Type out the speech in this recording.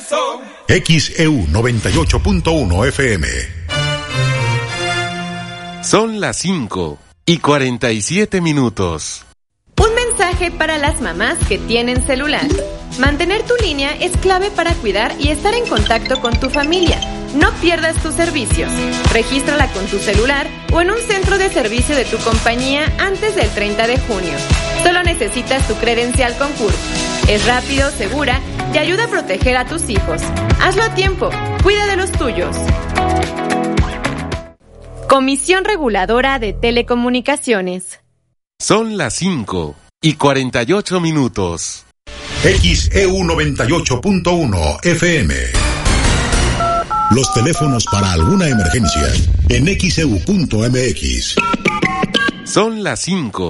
eso. XEU 98.1 FM. Son las 5:47. Un mensaje para las mamás que tienen celular. Mantener tu línea es clave para cuidar y estar en contacto con tu familia. No pierdas tus servicios. Regístrala con tu celular o en un centro de servicio de tu compañía antes del 30 de junio. Solo necesitas tu credencial con CURP. Es rápido, segura y ayuda a proteger a tus hijos. Hazlo a tiempo. Cuida de los tuyos. Comisión Reguladora de Telecomunicaciones. Son las 5:48. XEU 98.1 FM. Los teléfonos para alguna emergencia en XEU.mx. Son las 5.